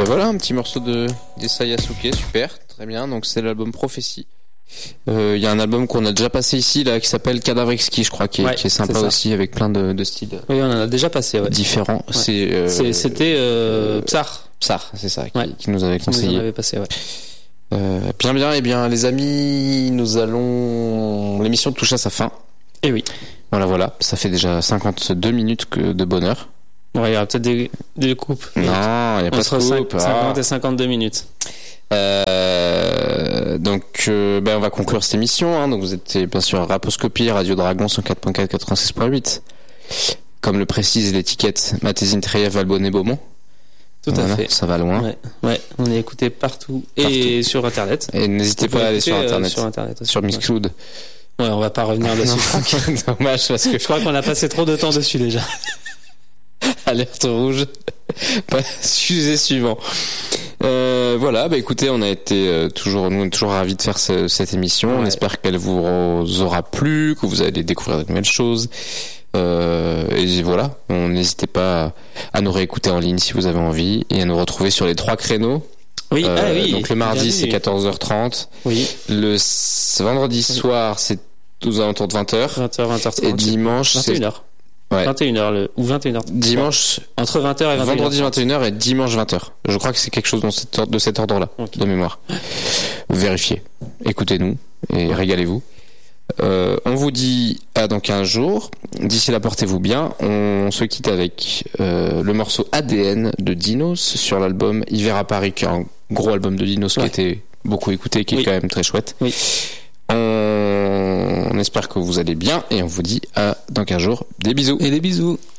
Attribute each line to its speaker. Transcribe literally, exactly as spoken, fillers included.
Speaker 1: ben voilà, un petit morceau de d'Essa Yasuke, super, très bien. Donc c'est l'album Prophétie. Il euh, y a un album qu'on a déjà passé ici là qui s'appelle Cadavre Exquis, je crois, qui est, ouais, qui est sympa c'est aussi, avec plein de, de styles.
Speaker 2: Oui, on en a déjà passé, ouais.
Speaker 1: Différents. Ouais. C'est, euh,
Speaker 2: c'est c'était euh, Psar.
Speaker 1: Psar, c'est ça, qui,
Speaker 2: ouais.
Speaker 1: qui nous avait conseillé.
Speaker 2: Qui nous en avait passé, ouais.
Speaker 1: Euh, bien, bien, et eh bien, les amis, nous allons. L'émission touche à sa fin.
Speaker 2: Et oui.
Speaker 1: Voilà, voilà, ça fait déjà cinquante-deux minutes que de bonheur.
Speaker 2: Ouais, il y aura peut-être des, des coupes.
Speaker 1: Non, il n'y a pas de coupe.
Speaker 2: cinquante et cinquante-deux minutes.
Speaker 1: Euh, donc, euh, ben, on va conclure cette émission. Hein. Donc, vous êtes bien sûr Raposcopie, Radio Dragon cent quatre point quatre, quatre-vingt-seize point huit. Comme le précise l'étiquette, Mathézine Treyev, Valbonne et Beaumont.
Speaker 2: Tout
Speaker 1: voilà,
Speaker 2: à fait.
Speaker 1: Ça va loin.
Speaker 2: Ouais, ouais, on est écouté partout, partout. Et sur Internet.
Speaker 1: Et n'hésitez pas à aller sur Internet.
Speaker 2: Euh, sur Internet aussi.
Speaker 1: Sur Mixcloud.
Speaker 2: Ouais, on va pas revenir dessus.
Speaker 1: Dommage, parce que
Speaker 2: je crois qu'on a passé trop de temps dessus déjà.
Speaker 1: Alerte rouge. Sujet suivant. Euh, voilà, bah écoutez, on a été euh, toujours, nous, toujours ravis de faire ce, cette émission. Ouais. On espère qu'elle vous aura plu, que vous allez découvrir de nouvelles choses. Euh, et voilà, on n'hésitez pas à nous réécouter en ligne si vous avez envie et à nous retrouver sur les trois créneaux.
Speaker 2: Oui,
Speaker 1: euh,
Speaker 2: ah oui.
Speaker 1: Donc le mardi c'est quatorze heures trente.
Speaker 2: Oui.
Speaker 1: Le vendredi oui. soir c'est aux alentours de vingt heures.
Speaker 2: vingt heures, vingt heures trente.
Speaker 1: Et dimanche
Speaker 2: vingt et une heures.
Speaker 1: Ouais.
Speaker 2: vingt et une heures le, ou vingt et une heures.
Speaker 1: Dimanche
Speaker 2: entre vingt heures et vingt et une heures.
Speaker 1: Vendredi vingt et une heures et dimanche vingt heures. Je crois que c'est quelque chose dans cet ordre, de cet ordre-là, okay. de mémoire. Vérifiez. Écoutez-nous et régalez-vous. Euh, on vous dit à dans quinze jours. D'ici là, portez-vous bien. On se quitte avec euh, le morceau A D N de Dinos sur l'album Hiver à Paris, qui est un gros album de Dinos ouais. qui a été beaucoup écouté, qui est oui. quand même très chouette.
Speaker 2: Oui.
Speaker 1: On... on espère que vous allez bien et on vous dit à dans quinze jours. Des bisous.
Speaker 2: Et des bisous.